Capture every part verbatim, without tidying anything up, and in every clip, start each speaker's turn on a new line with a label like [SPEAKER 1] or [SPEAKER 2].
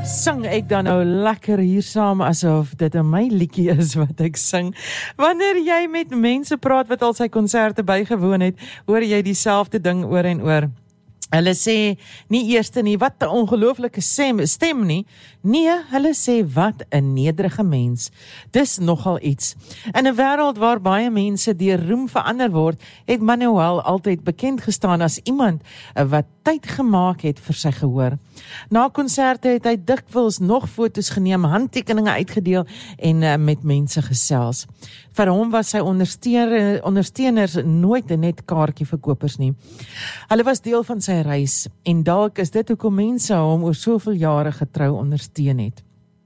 [SPEAKER 1] Sing ek dan nou lekker hier saam asof dit in my liedjie is wat ek sing. Wanneer jy met mense praat wat al sy konserte bygewoon het, hoor jy dieselfde ding oor en oor. Hulle sê nie eerste nie, wat 'n ongelooflike stem, stem nie. Nee, hulle sê wat 'n nederige mens. Dis nogal iets. In 'n wêreld waar baie mense deur roem verander word, het Manuel altyd bekend gestaan as iemand wat tyd gemaak het vir sy gehoor. Na konserte het hy dikwels nog foto's geneem, handtekeninge uitgedeel en uh, met mense gesels. Vir hom was sy ondersteuners, ondersteuners nooit net kaartjieverkopers nie. Hulle was deel van sy reis en dalk is dit hoekom mense hom oor soveel jare getrou ondersteun het.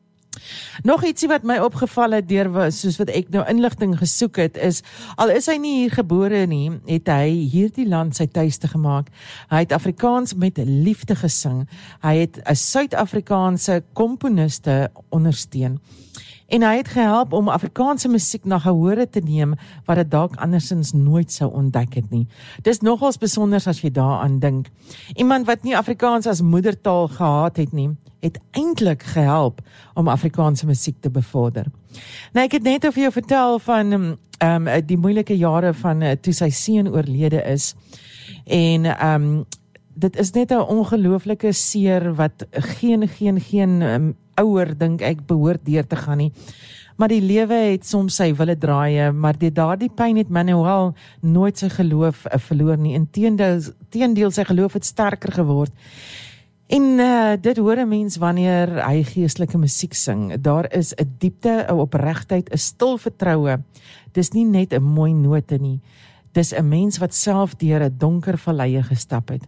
[SPEAKER 1] Nog ietsie wat my opgeval het deur soos wat ek nou inligting gesoek het is, al is hy nie hier gebore nie, het hy hierdie land sy tuiste gemaak. Hy het Afrikaans met liefde gesing. Hy het 'n Suid-Afrikaanse komponiste ondersteun. En hy het gehelp om Afrikaanse musiek na gehore te neem, wat dit dalk andersins nooit sou ontdek het nie. Dis nogals besonders as jy daaraan dink. Iemand wat nie Afrikaans as moedertaal gehad het nie, het eintlik gehelp om Afrikaanse musiek te bevorder. Nou, ek het net vir jou vertel van um, die moeilike jare van uh, toe sy seun oorlede is. En um, dit is net 'n ongelooflike seer wat geen, geen, geen um, ouer, dink ek, behoort deur te gaan nie. Maar die lewe het soms sy wille draaie, maar die daardie pyn het Manuel nooit sy geloof uh, verloor nie. Inteendeel, teendeel sy geloof het sterker geword. En uh, dit hoor 'n mens wanneer hy geestelike musiek sing. Daar is 'n diepte, 'n opregtheid, 'n stil vertroue. Dis nie net 'n mooi note nie. Dis 'n mens wat self deur 'n donker valleie gestap het.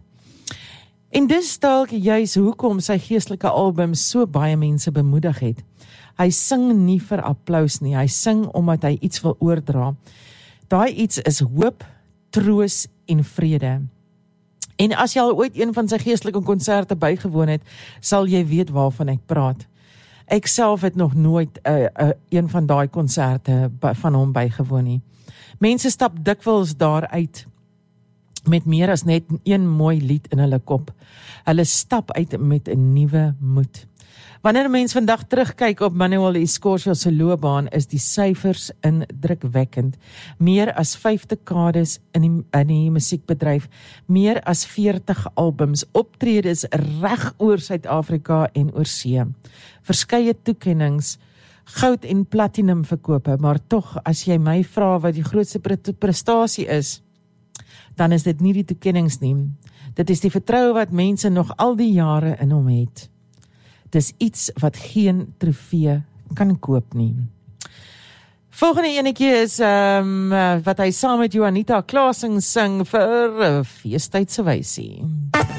[SPEAKER 1] En dis dalk juis hoekom sy geestelike album so baie mense bemoedig het. Hy sing nie vir applous nie, hy sing omdat hy iets wil oordra. Daai iets is hoop, troos en vrede. En as jy al ooit een van sy geestelike konserte bygewoon het, sal jy weet waarvan ek praat. Ek self het nog nooit uh, uh, een van daai konserte van hom bygewoon nie. Mense stap dikwels daar uit met meer as net een mooi lied in hulle kop. Hulle stap uit met 'n nuwe moed. Wanneer 'n mens vandag terugkyk op Manuel Escortia se loopbaan, is die syfers indrukwekkend. Meer as vyf dekades in die, in die musiekbedryf, meer as veertig albums, optredes reg oor Suid-Afrika en oor see. Verskeie toekennings, goud en platinum verkope, maar tog, as jy my vra wat die grootste prestasie is, dan is dit nie die toekennings nie. Dit is die vertroue wat mense nog al die jare in hom het. Dis iets wat geen trofee kan koop nie. Volgende enetjie is um, wat hy saam met Juanita Klasing sing vir 'n feestydse wysie.